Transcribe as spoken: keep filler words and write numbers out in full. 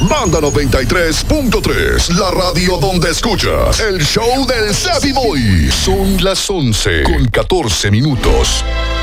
Banda noventa y tres punto tres, la radio donde escuchas el show del Savvy Boy. Son las once con catorce minutos.